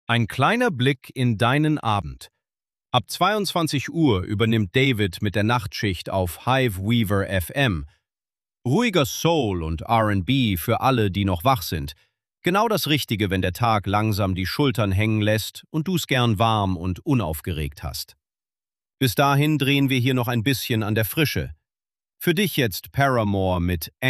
Ein kleiner Blick in deinen Abend. Ab 22 Uhr übernimmt David mit der Nachtschicht auf Hive Weaver FM. Ruhiger Soul und R&B für alle, die noch wach sind. Genau das Richtige, wenn der Tag langsam die Schultern hängen lässt und du's gern warm und unaufgeregt hast. Bis dahin drehen wir hier noch ein bisschen an der Frische. Für dich jetzt Paramore mit